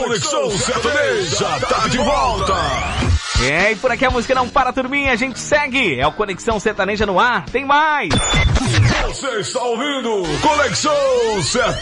Conexão Sertaneja tá de volta. E por aqui a música não para, turminha, a gente segue. É o Conexão Sertaneja no ar, tem mais. Você está ouvindo Conexão Sertaneja.